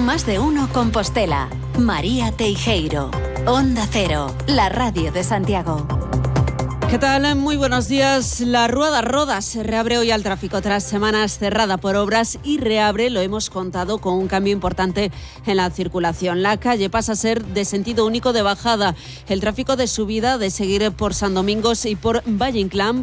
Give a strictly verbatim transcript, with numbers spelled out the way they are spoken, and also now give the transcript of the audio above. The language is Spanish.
Más de uno Compostela. María Teijeiro. Onda Cero, la radio de Santiago. ¿Qué tal? Muy buenos días. La Rueda Rodas se reabre hoy al tráfico tras semanas cerrada por obras y reabre, lo hemos contado, con un cambio importante en la circulación. La calle pasa a ser de sentido único de bajada. El tráfico de subida de seguir por San Domingos y por Valle Inclán